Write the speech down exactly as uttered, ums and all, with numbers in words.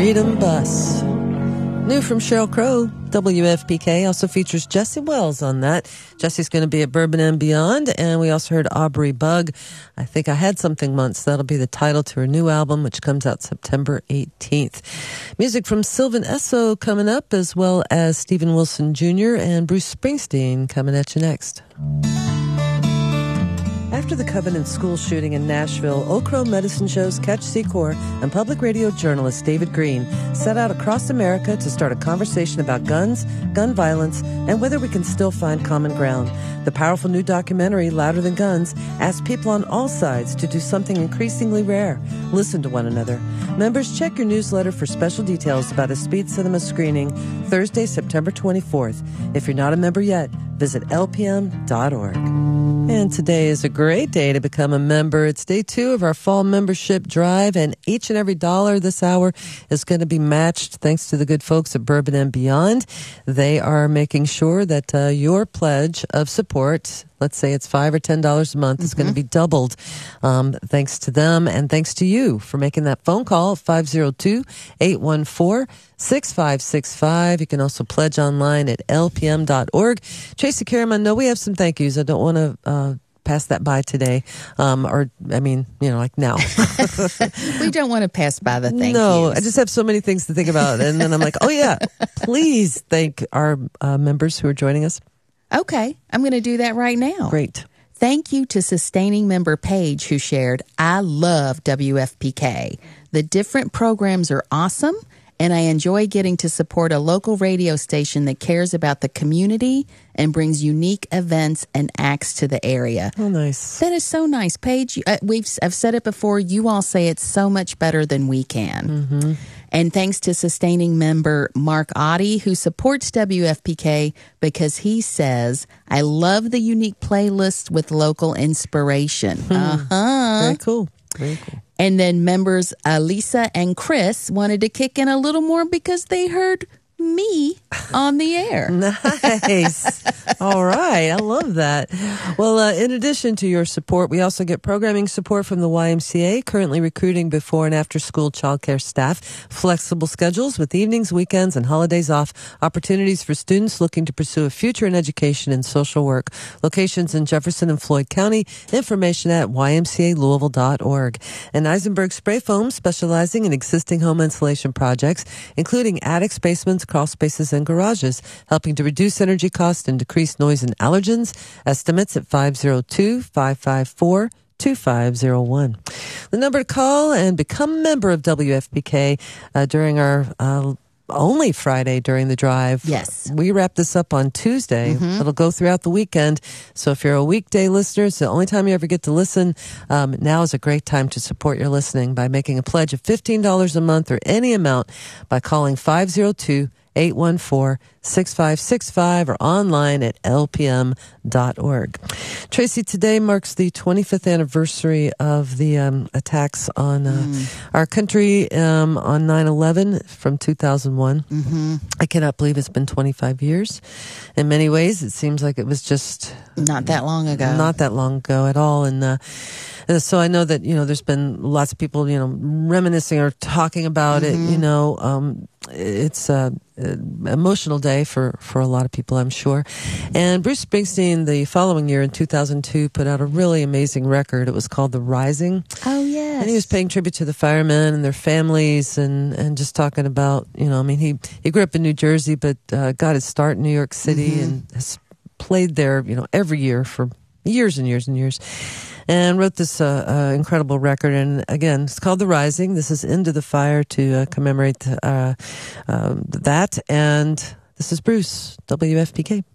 Freedom Bus. New from Sheryl Crow, W F P K also features Jesse Wells on that. Jesse's going to be at Bourbon and Beyond, and we also heard Aubrey Bug. I Think I Had Something Months. That'll be the title to her new album, which comes out September eighteenth. Music from Sylvan Esso coming up, as well as Stephen Wilson Junior and Bruce Springsteen coming at you next. After the Covenant school shooting in Nashville, Oak Crow Medicine Show's Catch Secor and public radio journalist David Green set out across America to start a conversation about guns, gun violence, and whether we can still find common ground. The powerful new documentary, Louder Than Guns, asks people on all sides to do something increasingly rare: listen to one another. Members, check your newsletter for special details about a speed cinema screening Thursday, September twenty-fourth. If you're not a member yet, visit L P M dot org. And today is a great day to become a member. It's day two of our fall membership drive, and each and every dollar this hour is going to be matched thanks to the good folks at Bourbon and Beyond. They are making sure that uh, your pledge of support, let's say it's five or ten dollars a month, mm-hmm. is going to be doubled. Um, thanks to them, and thanks to you for making that phone call, five oh two, eight one four, six five six five. You can also pledge online at L P M dot org. Tracy Karam, I know we have some thank yous. I don't want to uh, pass that by today. Um, or, I mean, you know, like now. We don't want to pass by the thank no, yous. I just have so many things to think about. And then I'm like, oh yeah, please thank our uh, members who are joining us. Okay, I'm going to do that right now. Great. Thank you to sustaining member Paige, who shared, I love W F P K. The different programs are awesome, and I enjoy getting to support a local radio station that cares about the community and brings unique events and acts to the area. Oh, nice. That is so nice. Paige, uh, we've, I've said it before, you all say it's so much better than we can. Mm-hmm. And thanks to sustaining member Mark Oddie, who supports W F P K because he says, I love the unique playlist with local inspiration. Hmm. Uh-huh. Very cool. Very cool. And then members uh, Lisa and Chris wanted to kick in a little more because they heard me on the air. Nice. All right. I love that. Well, uh, in addition to your support, we also get programming support from the Y M C A, currently recruiting before and after school childcare staff, flexible schedules with evenings, weekends, and holidays off, opportunities for students looking to pursue a future in education and social work. Locations in Jefferson and Floyd County. Information at Y M C A Louisville dot org. And Eisenberg Spray Foam, specializing in existing home insulation projects, including attics, basements, crawl spaces, and garages, helping to reduce energy costs and decrease noise and allergens. Estimates at five oh two, five five four, two five oh one. The number to call and become a member of W F P K uh, during our uh, only Friday during the drive. Yes. We wrap this up on Tuesday. Mm-hmm. It'll go throughout the weekend. So if you're a weekday listener, it's the only time you ever get to listen. Um, now is a great time to support your listening by making a pledge of fifteen dollars a month or any amount by calling five oh two, eight one four, six five six five or online at L P M dot org. Tracy, today marks the twenty-fifth anniversary of the um, attacks on uh, mm. our country um, on nine eleven from two thousand one. Mm-hmm. I cannot believe it's been twenty-five years. In many ways, it seems like it was just not that long ago. Not that long ago at all. And uh, so I know that, you know, there's been lots of people, you know, reminiscing or talking about mm-hmm. it, you know. Um, it's a, an emotional day for, for a lot of people, I'm sure. And Bruce Springsteen, the following year in two thousand two, put out a really amazing record. It was called The Rising. Oh, yes. And he was paying tribute to the firemen and their families and, and just talking about, you know, I mean, he, he grew up in New Jersey, but uh, got his start in New York City mm-hmm. and has played there, you know, every year for years and years and years. And wrote this uh, uh, incredible record. And again, it's called The Rising. This is Into the Fire to uh, commemorate uh, uh, that. And this is Bruce, W F P K.